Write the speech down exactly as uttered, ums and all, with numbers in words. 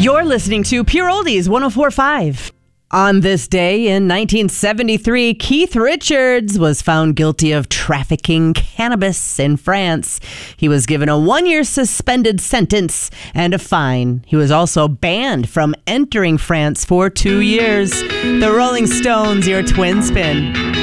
You're listening to Pure Oldies one oh four point five. On this day in nineteen seventy-three, Keith Richards was found guilty of trafficking cannabis in France. He was given a one-year suspended sentence and a fine. He was also banned from entering France for two years. The Rolling Stones, your twin spin.